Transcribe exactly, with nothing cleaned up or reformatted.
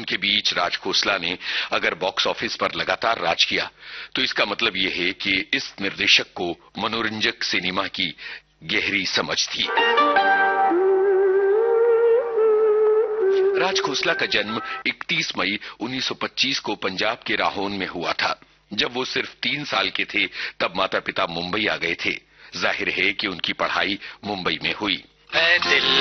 उनके बीच राज खोसला ने अगर बॉक्स ऑफिस पर लगातार राज किया तो इसका मतलब यह है कि इस निर्देशक को मनोरंजक सिनेमा की गहरी समझ थी। राज खोसला का जन्म इकतीस मई उन्नीस सौ पच्चीस को पंजाब के राहोन में हुआ था। जब वो सिर्फ तीन साल के थे तब माता पिता मुंबई आ गए थे। जाहिर है कि उनकी पढ़ाई मुंबई में हुई।